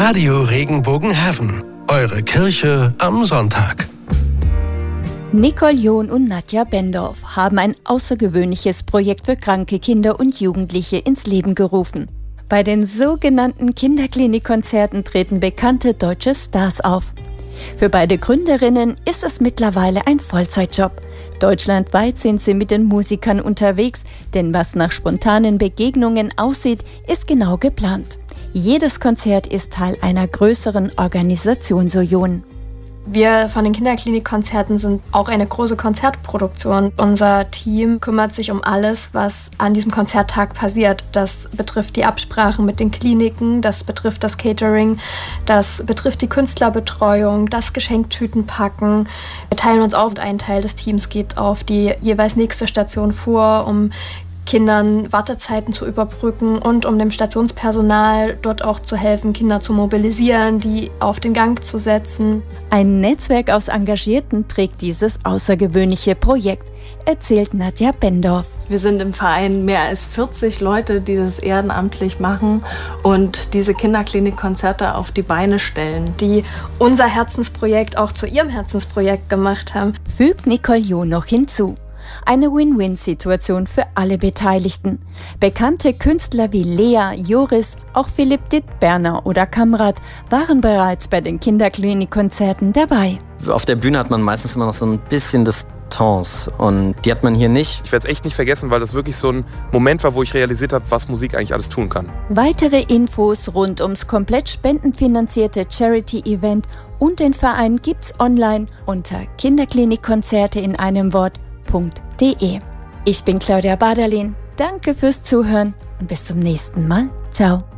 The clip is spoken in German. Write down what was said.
Radio Regenbogen-Heaven. Eure Kirche am Sonntag. Nicole John und Nadja Bendorf haben ein außergewöhnliches Projekt für kranke Kinder und Jugendliche ins Leben gerufen. Bei den sogenannten Kinderklinikkonzerten treten bekannte deutsche Stars auf. Für beide Gründerinnen ist es mittlerweile ein Vollzeitjob. Deutschlandweit sind sie mit den Musikern unterwegs, denn was nach spontanen Begegnungen aussieht, ist genau geplant. Jedes Konzert ist Teil einer größeren Organisation, so John. Wir von den Kinderklinikkonzerten sind auch eine große Konzertproduktion. Unser Team kümmert sich um alles, was an diesem Konzerttag passiert. Das betrifft die Absprachen mit den Kliniken, das betrifft das Catering, das betrifft die Künstlerbetreuung, das Geschenktütenpacken. Wir teilen uns auf, ein Teil des Teams geht auf die jeweils nächste Station vor, um Kindern Wartezeiten zu überbrücken und um dem Stationspersonal dort auch zu helfen, Kinder zu mobilisieren, die auf den Gang zu setzen. Ein Netzwerk aus Engagierten trägt dieses außergewöhnliche Projekt, erzählt Nadja Bendorf. Wir sind im Verein mehr als 40 Leute, die das ehrenamtlich machen und diese Kinderklinikkonzerte auf die Beine stellen. Die unser Herzensprojekt auch zu ihrem Herzensprojekt gemacht haben. Fügt Nicole John noch hinzu. Eine Win-Win-Situation für alle Beteiligten. Bekannte Künstler wie Lea, Joris, auch Philipp Dittberner oder Kamrat waren bereits bei den Kinderklinikkonzerten dabei. Auf der Bühne hat man meistens immer noch so ein bisschen Distanz und die hat man hier nicht. Ich werde es echt nicht vergessen, weil das wirklich so ein Moment war, wo ich realisiert habe, was Musik eigentlich alles tun kann. Weitere Infos rund ums komplett spendenfinanzierte Charity-Event und den Verein gibt's online unter Kinderklinikkonzerte in einem Wort.de. Ich bin Claudia Baderlin. Danke fürs Zuhören und bis zum nächsten Mal. Ciao.